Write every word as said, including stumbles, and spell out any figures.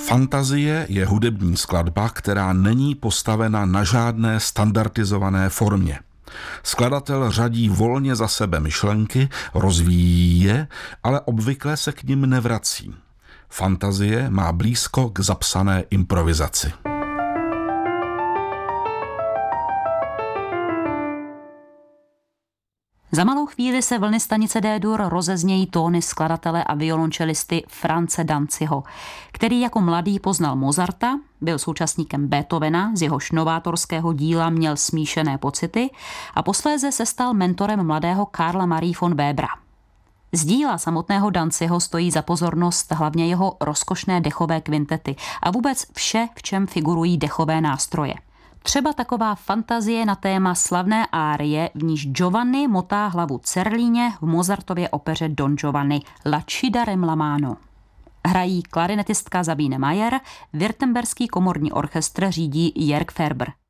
Fantazie je hudební skladba, která není postavena na žádné standardizované formě. Skladatel řadí volně za sebe myšlenky, rozvíjí je, ale obvykle se k nim nevrací. Fantazie má blízko k zapsané improvizaci. Za malou chvíli se vlny stanice D-dur rozeznějí tóny skladatele a violončelisty France Dancyho, který jako mladý poznal Mozarta, byl současníkem Beethovena, z jehož novátorského díla měl smíšené pocity a posléze se stal mentorem mladého Karla Marie von Webera. Z díla samotného Dancyho stojí za pozornost hlavně jeho rozkošné dechové kvintety a vůbec vše, v čem figurují dechové nástroje. Třeba taková fantazie na téma slavné árie, v níž Giovanni motá hlavu Cerlíně v Mozartově opeře Don Giovanni La Ci darem la mano. Hrají klarinetistka Sabine Mayer, württemberský komorní orchestr řídí Jörg Ferber.